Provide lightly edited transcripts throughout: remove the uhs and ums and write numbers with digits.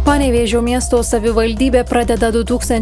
Panevėžio miesto savivaldybė pradeda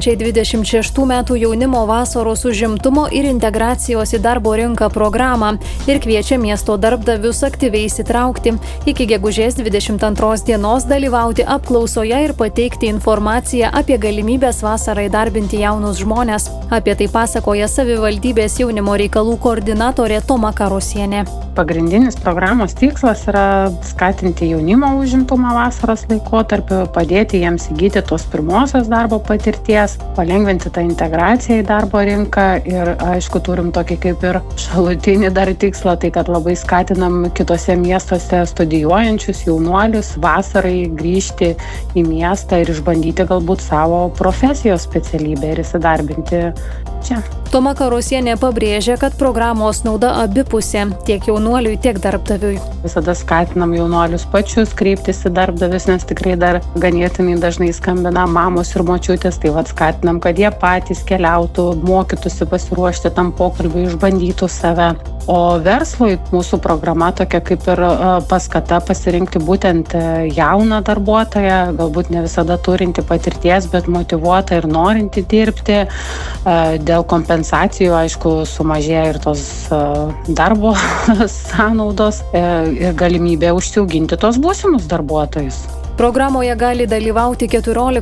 2026 m. jaunimo vasaros užimtumo ir integracijos į darbo rinką programą ir kviečia miesto darbdavius aktyviai įsitraukti. Iki gegužės 22 dienos dalyvauti apklausoje ir pateikti informaciją apie galimybės vasarą įdarbinti jaunus žmones. Apie tai pasakoja savivaldybės jaunimo reikalų koordinatorė Toma Karosienė. Pagrindinis programos tikslas yra skatinti jaunimo užimtumą vasaros laikotarpiu, padėti jiems įgyti tos pirmosios darbo patirties, palengvinti tą integraciją į darbo rinką ir, aišku, turim tokį kaip ir šalutinį dar tikslą, tai kad labai skatinam kitose miestuose studijuojančius jaunuolius vasarai grįžti į miestą ir išbandyti galbūt savo profesijos specialybę ir įsidarbinti čia. Toma Karosienė pabrėžia, kad programos nauda abipusė tiek jaunuoliui, tiek darbdaviui. Visada skatinam jaunuolius pačius kreiptis į darbdavius, nes tikrai dar ganėtinai dažnai skambina mamos ir močiutės, tai skatinam, kad jie patys keliautų, mokytųsi pasiruošti tam pokalbiui, išbandytų save. O verslui mūsų programa tokia kaip ir paskata pasirinkti būtent jauną darbuotoją, galbūt ne visada turinti patirties, bet motyvuotą ir norinti dirbti. Dėl kompensacijų, aišku, sumažėja ir tos darbo sąnaudos ir galimybė užsiauginti tos būsimus darbuotojus. Programoje gali dalyvauti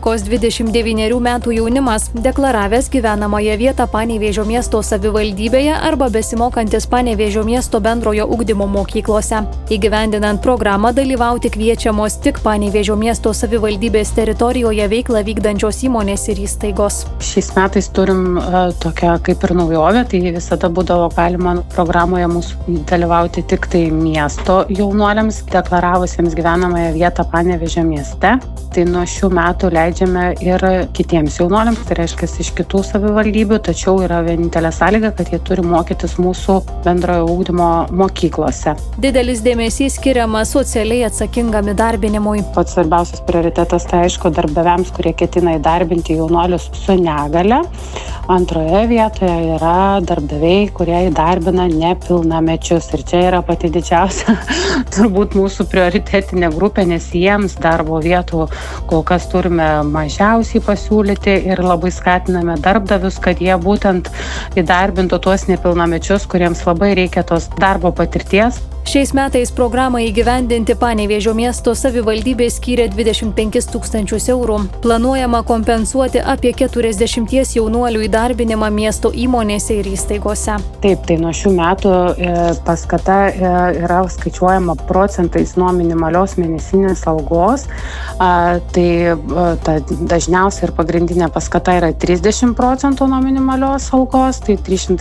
14-29 metų jaunimas, deklaravęs gyvenamąją vietą Panevėžio miesto savivaldybėje arba besimokantis Panevėžio miesto bendrojo ugdymo mokyklose. Įgyvendinant programą dalyvauti kviečiamos tik Panevėžio miesto savivaldybės teritorijoje veiklą vykdančios įmonės ir įstaigos. Šiais metais turim tokią kaip ir naujovę, tai visada būdavo galima programoje mūsų dalyvauti tik tai miesto jaunuoliams, deklaravusiems gyvenamąją vietą Panevėžio mieste. Tai nuo šių metų leidžiame ir kitiems jaunuoliams, tai reiškia iš kitų savivaldybių, tačiau yra vienintelė sąlyga, kad jie turi mokytis mūsų bendrojo ugdymo mokyklose. Didelis dėmesys skiriamas socialiai atsakingam įdarbinimui. Pats svarbiausias prioritetas tai aišku darbdaviams, kurie ketina įdarbinti jaunuolius su negale. Antroje vietoje yra darbdaviai, kurie įdarbina nepilnamečius. Ir čia yra pati didžiausia turbūt mūsų prioritetinė grupė, nes jiems darbo vietų kol kas turime mažiausiai pasiūlyti ir labai skatiname darbdavius, kad jie būtent įdarbintų tuos nepilnamečius, kuriems labai reikia tos darbo patirties. Šiais metais programą įgyvendinti Panevėžio miesto savivaldybė skyrė 25 000 eurų. Planuojama kompensuoti apie 40 jaunuolių įdarbinimą miesto įmonėse ir įstaigose. Taip, tai nuo šių metų paskata yra skaičiuojama procentais nuo minimalios mėnesinės algos. Tai dažniausia ir pagrindinė paskata yra 30% nuo minimalios algos, tai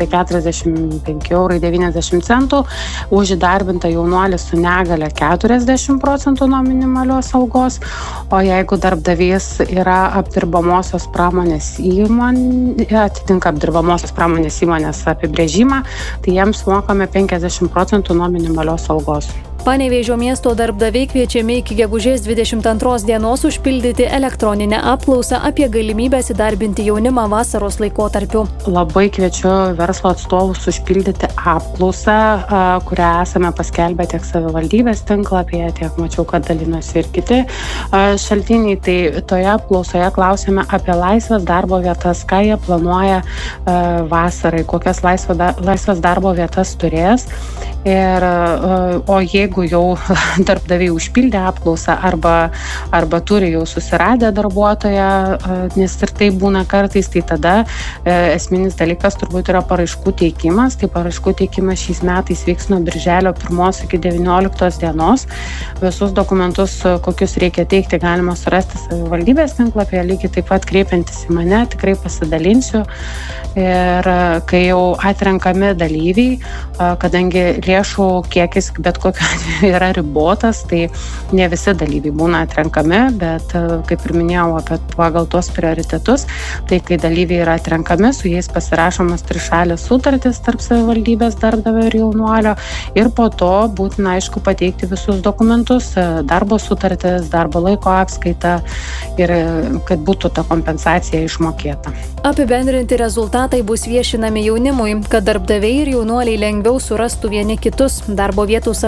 345,90 €. Už įdarbinimą jaunuolis su negale 40% nuo minimalios algos, o jeigu darbdavys yra apdirbamosios pramonės įmonė, atitinka apdirbamosios pramonės įmonės apibrėžimą, tai jiems mokame 50% nuo minimalios algos. Panevėžio miesto darbdaviai kviečiami iki gegužės 22 dienos užpildyti elektroninę apklausą apie galimybės įdarbinti jaunimą vasaros laikotarpiu. Labai kviečiu verslo atstovus užpildyti apklausą, kurią esame paskelbę tiek savivaldybės tinklapyje, tiek mačiau, kad dalinosi ir kiti šaltiniai. Tai toje apklausoje klausėme apie laisvas darbo vietas, ką jie planuoja vasarai, kokias laisvas darbo vietas turės. O jeigu jau darbdaviai užpildė apklausą arba turi jau susiradę darbuotoją, nes ir tai būna kartais, tai tada esminis dalykas turbūt yra paraiškų teikimas. Tai paraiškų teikimas šiais metais vyks nuo birželio 1 iki 19 dienos. Visus dokumentus, kokius reikia teikti, galima surasti savivaldybės tinklapyje, lygiai taip pat kreipiantis į mane, tikrai pasidalinsiu. Ir kai jau atrenkami dalyviai, kadangi lėšų kiekis bet kokiu atveju yra ribotas, tai ne visi dalyviai būna atrenkami, bet kaip ir minėjau apie pagal tuos prioritetus, tai kai dalyviai yra atrenkami, su jais pasirašomas trišalės sutartis tarp savivaldybės, darbdavio ir jaunuolio ir po to būtina aišku pateikti visus dokumentus, darbo sutartis, darbo laiko apskaitą ir kad būtų ta kompensacija išmokėta. Apibendrinti rezultatai bus viešinami jaunimui, kad darbdaviai ir jaunuoliai lengviau surastų vieni kitus. Darbo vietų sąrašai bus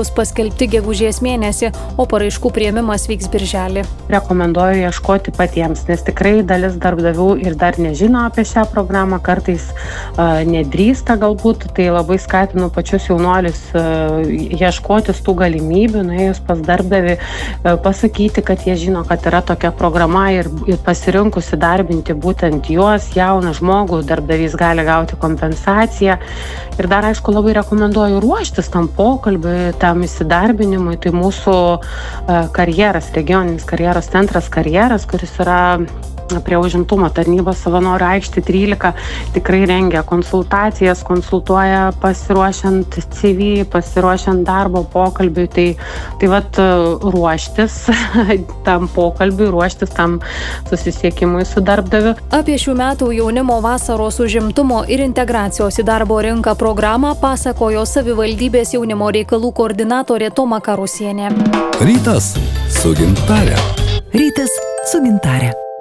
bus paskelbti gegužės mėnesį, o paraiškų priėmimas vyks birželį. Rekomenduoju ieškoti patiems, nes tikrai dalis darbdavių ir dar nežino apie šią programą, kartais nedrįsta galbūt, tai labai skatinu pačius jaunuolius ieškotis tų galimybių, nuėjus pas darbdavį, pasakyti, kad jie žino, kad yra tokia programa ir pasirinkus įdarbinti būtent juos, jauną žmogų, darbdavys gali gauti kompensaciją. Ir dar, aišku, labai rekomenduoju ruoštis tam pokalbiui, tam įsidarbinimui. Tai mūsų karjeras, regioninis karjeros centras Karjeras, kuris yra prie užimtumo tarnybos Savanorių aikštė 13, tikrai rengia konsultacijas, konsultuoja pasiruošiant CV, pasiruošiant darbo pokalbiui. Tai vat ruoštis tam pokalbiui, ruoštis tam susisiekimui su darbdaviu. Apie šių metų jaunimo vasaros užimtumo ir integracijos į darbo rinką programą pasakojo savivaldybės jaunimo reikalų koordinatorė Toma Karusienė. Rytas su Gintare. Rytas su Gintare.